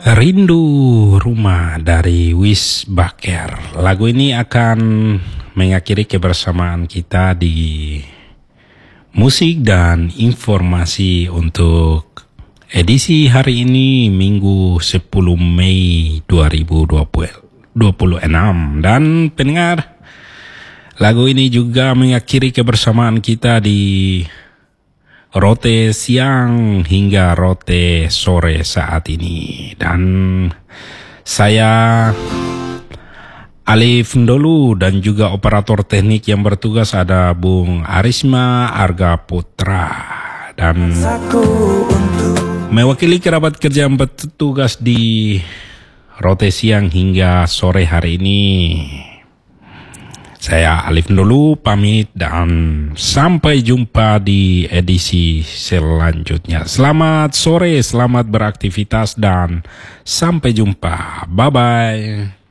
Rindu Rumah dari Wis Baker. Lagu ini akan mengakhiri kebersamaan kita di musik dan informasi untuk edisi hari ini Minggu 10 Mei 2026. Dan pendengar, lagu ini juga mengakhiri kebersamaan kita di rote siang hingga rote sore saat ini. Dan saya Alif Ndolu dan juga operator teknik yang bertugas ada Bung Arisma Arga Putra. Dan mewakili kerabat kerja yang bertugas di rote siang hingga sore hari ini, saya Alif Ndolu pamit dan sampai jumpa di edisi selanjutnya. Selamat sore, selamat beraktivitas dan sampai jumpa. Bye-bye.